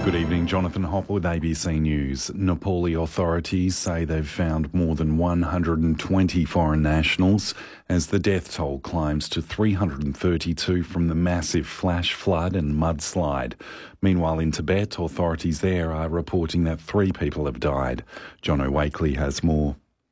Good evening, Jonathan Hopper with ABC News. Nepali authorities say they've found more than 120 foreign nationals as the death toll climbs to 332 from the massive flash flood and mudslide. Meanwhile, in Tibet, authorities there are reporting that 3 people have died. John O'Wakely has more.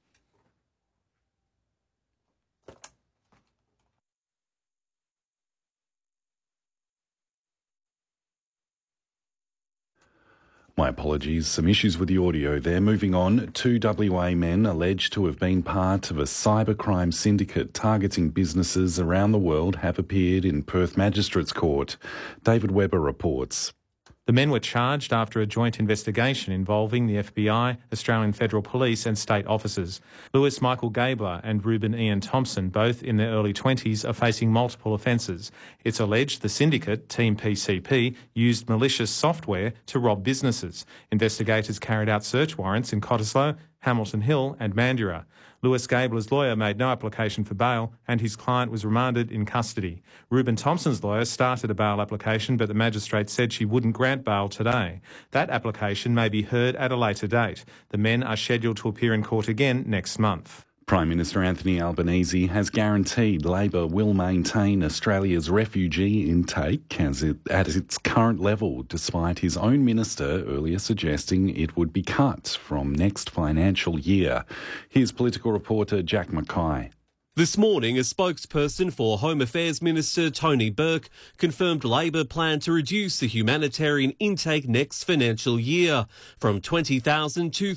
My apologies, some issues with the audio there. Moving on, 2 WA men alleged to have been part of a cybercrime syndicate targeting businesses around the world have appeared in Perth Magistrates Court. David Webber reports. The men were charged after a joint investigation involving the FBI, Australian Federal Police and state officers. Lewis Michael Gabler and Reuben Ian Thompson, both in their early 20s, are facing multiple offences. It's alleged the syndicate, Team PCP, used malicious software to rob businesses. Investigators carried out search warrants in Cottesloe, Hamilton Hill and Mandurah. Lewis Gabler's lawyer made no application for bail and his client was remanded in custody. Reuben Thompson's lawyer started a bail application, but the magistrate said she wouldn't grant bail today. That application may be heard at a later date. The men are scheduled to appear in court again next month. Prime Minister Anthony Albanese has guaranteed Labor will maintain Australia's refugee intake at its current level, despite his own minister earlier suggesting it would be cut from next financial year. Here's political reporter Jack Mackay. This morning, a spokesperson for Home Affairs Minister Tony Burke confirmed Labor plan to reduce the humanitarian intake next financial year from 20,000 to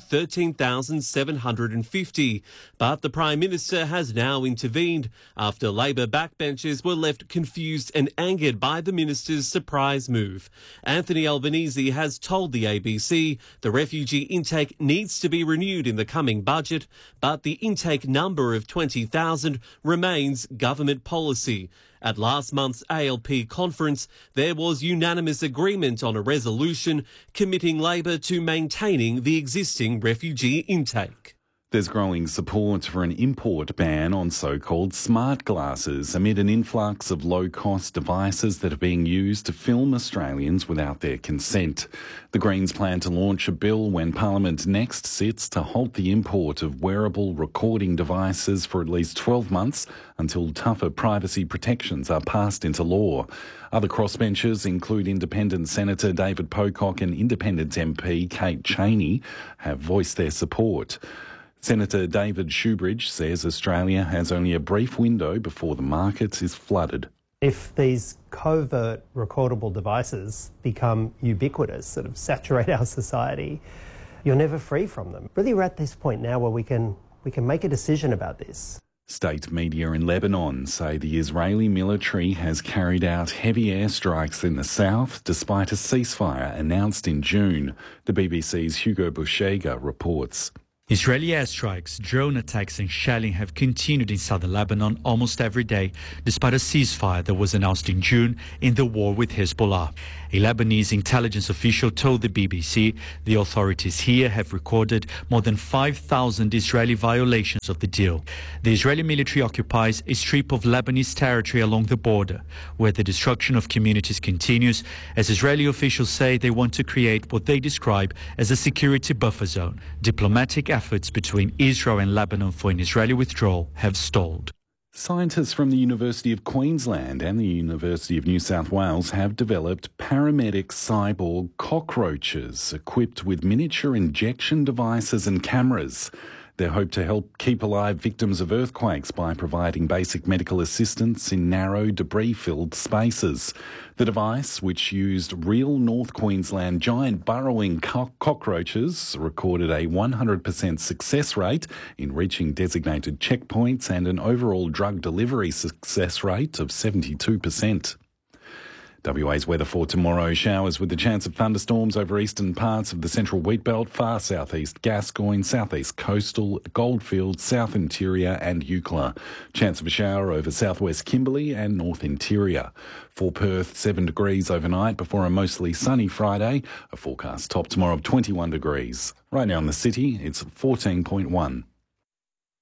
13,750. But the Prime Minister has now intervened after Labor backbenchers were left confused and angered by the Minister's surprise move. Anthony Albanese has told the ABC the refugee intake needs to be renewed in the coming budget, but the intake number of 20,000 remains government policy. At last month's ALP conference, there was unanimous agreement on a resolution committing Labor to maintaining the existing refugee intake. There's growing support for an import ban on so-called smart glasses amid an influx of low-cost devices that are being used to film Australians without their consent. The Greens plan to launch a bill when Parliament next sits to halt the import of wearable recording devices for at least 12 months until tougher privacy protections are passed into law. Other crossbenchers include Independent Senator David Pocock and Independent MP Kate Chaney have voiced their support. Senator David Shoebridge says Australia has only a brief window before the market is flooded. If these covert recordable devices become ubiquitous, sort of saturate our society, you're never free from them. Really, we're at this point now where we can make a decision about this. State media in Lebanon say the Israeli military has carried out heavy airstrikes in the south despite a ceasefire announced in June. The BBC's Hugo Bushega reports. Israeli airstrikes, drone attacks and shelling have continued in southern Lebanon almost every day, despite a ceasefire that was announced in June in the war with Hezbollah. A Lebanese intelligence official told the BBC the authorities here have recorded more than 5,000 Israeli violations of the deal. The Israeli military occupies a strip of Lebanese territory along the border, where the destruction of communities continues, as Israeli officials say they want to create what they describe as a security buffer zone. Diplomatic efforts between Israel and Lebanon for an Israeli withdrawal have stalled. Scientists from the University of Queensland and the University of New South Wales have developed paramedic cyborg cockroaches equipped with miniature injection devices and cameras. They hope to help keep alive victims of earthquakes by providing basic medical assistance in narrow, debris-filled spaces. The device, which used real North Queensland giant burrowing cockroaches, recorded a 100% success rate in reaching designated checkpoints and an overall drug delivery success rate of 72%. WA's weather for tomorrow: showers with the chance of thunderstorms over eastern parts of the central wheatbelt, far southeast Gascoyne, southeast coastal, Goldfields, south interior and Eucla. Chance of a shower over southwest Kimberley and north interior. For Perth, 7 degrees overnight before a mostly sunny Friday. A forecast top tomorrow of 21 degrees. Right now in the city, it's 14.1.